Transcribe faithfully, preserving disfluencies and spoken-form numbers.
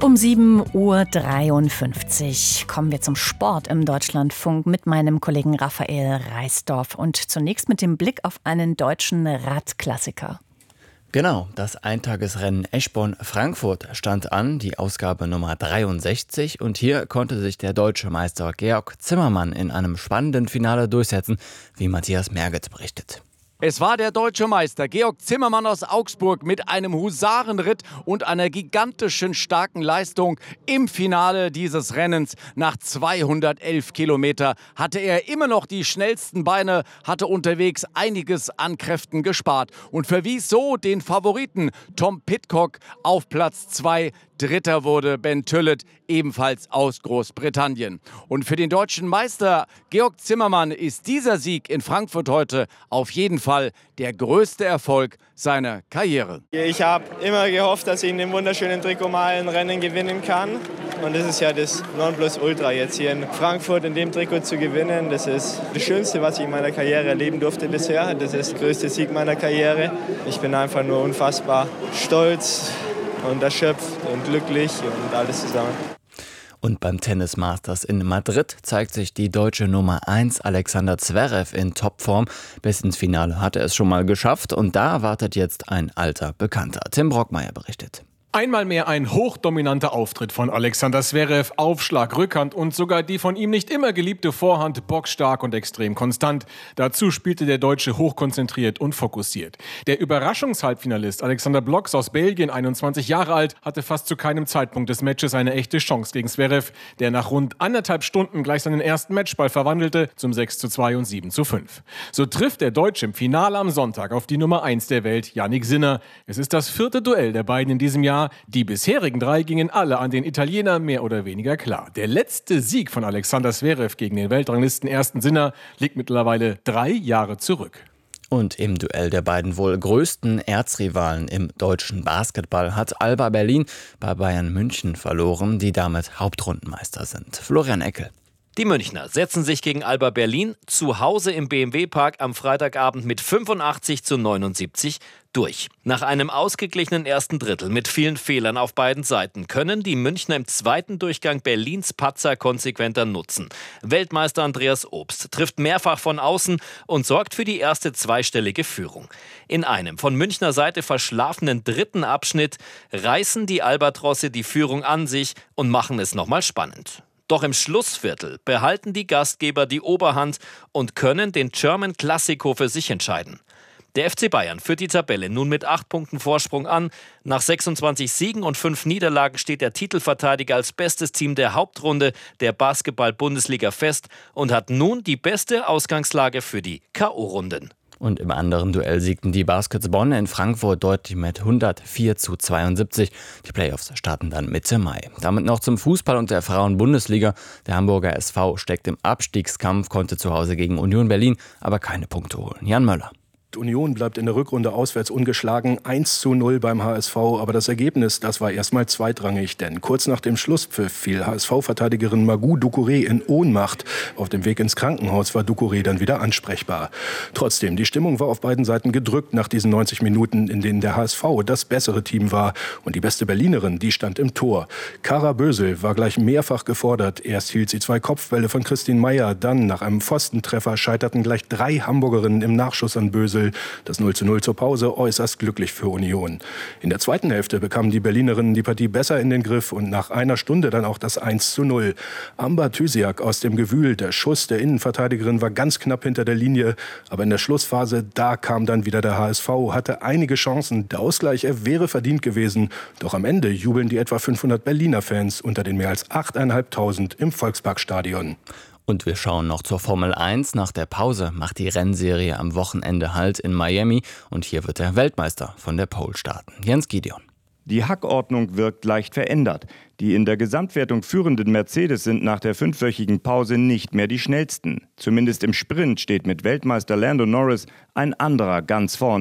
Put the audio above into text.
Um sieben Uhr dreiundfünfzig kommen wir zum Sport im Deutschlandfunk mit meinem Kollegen Raphael Reisdorf und zunächst mit dem Blick auf einen deutschen Radklassiker. Genau, das Eintagesrennen Eschborn-Frankfurt stand an, die Ausgabe Nummer dreiundsechzig. Und hier konnte sich der deutsche Meister Georg Zimmermann in einem spannenden Finale durchsetzen, wie Matthias Merget berichtet. Es war der deutsche Meister Georg Zimmermann aus Augsburg mit einem Husarenritt und einer gigantischen starken Leistung im Finale dieses Rennens. Nach zweihundertelf Kilometer hatte er immer noch die schnellsten Beine, hatte unterwegs einiges an Kräften gespart und verwies so den Favoriten Tom Pidcock auf Platz zwei. Dritter wurde Ben Tüllett, ebenfalls aus Großbritannien. Und für den deutschen Meister Georg Zimmermann ist dieser Sieg in Frankfurt heute auf jeden Fall der größte Erfolg seiner Karriere. Ich habe immer gehofft, dass ich in dem wunderschönen Trikot mal ein Rennen gewinnen kann. Und das ist ja das Nonplusultra jetzt hier in Frankfurt in dem Trikot zu gewinnen. Das ist das Schönste, was ich in meiner Karriere erleben durfte bisher. Das ist der größte Sieg meiner Karriere. Ich bin einfach nur unfassbar stolz und erschöpft und glücklich und alles zusammen. Und beim Tennis Masters in Madrid zeigt sich die deutsche Nummer eins Alexander Zverev in Topform. Bis ins Finale hat er es schon mal geschafft und da wartet jetzt ein alter Bekannter. Tim Brockmeier berichtet. Einmal mehr ein hochdominanter Auftritt von Alexander Zverev, Aufschlag, Rückhand und sogar die von ihm nicht immer geliebte Vorhand boxstark und extrem konstant. Dazu spielte der Deutsche hochkonzentriert und fokussiert. Der Überraschungshalbfinalist Alexander Blocks aus Belgien, einundzwanzig Jahre alt, hatte fast zu keinem Zeitpunkt des Matches eine echte Chance gegen Zverev, der nach rund anderthalb Stunden gleich seinen ersten Matchball verwandelte zum sechs zu zwei und sieben zu fünf. So trifft der Deutsche im Finale am Sonntag auf die Nummer eins der Welt, Jannik Sinner. Es ist das vierte Duell der beiden in diesem Jahr. Die bisherigen drei gingen alle an den Italiener mehr oder weniger klar. Der letzte Sieg von Alexander Zverev gegen den Weltranglisten ersten Sinner liegt mittlerweile drei Jahre zurück. Und im Duell der beiden wohl größten Erzrivalen im deutschen Basketball hat Alba Berlin bei Bayern München verloren, die damit Hauptrundenmeister sind. Florian Eckel. Die Münchner setzen sich gegen Alba Berlin zu Hause im B M W-Park am Freitagabend mit fünfundachtzig zu neunundsiebzig durch. Nach einem ausgeglichenen ersten Drittel mit vielen Fehlern auf beiden Seiten können die Münchner im zweiten Durchgang Berlins Patzer konsequenter nutzen. Weltmeister Andreas Obst trifft mehrfach von außen und sorgt für die erste zweistellige Führung. In einem von Münchner Seite verschlafenen dritten Abschnitt reißen die Albatrosse die Führung an sich und machen es nochmal spannend. Doch im Schlussviertel behalten die Gastgeber die Oberhand und können den German Classico für sich entscheiden. Der F C Bayern führt die Tabelle nun mit acht Punkten Vorsprung an. Nach sechsundzwanzig Siegen und fünf Niederlagen steht der Titelverteidiger als bestes Team der Hauptrunde der Basketball-Bundesliga fest und hat nun die beste Ausgangslage für die K O-Runden. Und im anderen Duell siegten die Baskets Bonn in Frankfurt deutlich mit hundertvier zu zweiundsiebzig. Die Playoffs starten dann Mitte Mai. Damit noch zum Fußball und der Frauen-Bundesliga. Der Hamburger S V steckt im Abstiegskampf, konnte zu Hause gegen Union Berlin aber keine Punkte holen. Jan Möller. Union bleibt in der Rückrunde auswärts ungeschlagen, eins zu null beim H S V, aber das Ergebnis, das war erstmal zweitrangig, denn kurz nach dem Schlusspfiff fiel H S V-Verteidigerin Magou Doucouré in Ohnmacht. Auf dem Weg ins Krankenhaus war Doucouré dann wieder ansprechbar. Trotzdem, die Stimmung war auf beiden Seiten gedrückt nach diesen neunzig Minuten, in denen der H S V das bessere Team war und die beste Berlinerin, die stand im Tor. Kara Bösel war gleich mehrfach gefordert. Erst hielt sie zwei Kopfbälle von Christine Meyer, dann nach einem Pfostentreffer scheiterten gleich drei Hamburgerinnen im Nachschuss an Bösel. Das null zu null zur Pause äußerst glücklich für Union. In der zweiten Hälfte bekamen die Berlinerinnen die Partie besser in den Griff und nach einer Stunde dann auch das eins zu null. Amber Thysiak aus dem Gewühl, der Schuss der Innenverteidigerin war ganz knapp hinter der Linie, aber in der Schlussphase, da kam dann wieder der H S V, hatte einige Chancen. Der Ausgleich, er wäre verdient gewesen, doch am Ende jubeln die etwa fünfhundert Berliner Fans unter den mehr als achttausendfünfhundert im Volksparkstadion. Und wir schauen noch zur Formel eins. Nach der Pause macht die Rennserie am Wochenende Halt in Miami. Und hier wird der Weltmeister von der Pole starten. Jens Gideon. Die Hackordnung wirkt leicht verändert. Die in der Gesamtwertung führenden Mercedes sind nach der fünfwöchigen Pause nicht mehr die schnellsten. Zumindest im Sprint steht mit Weltmeister Lando Norris ein anderer ganz vorne.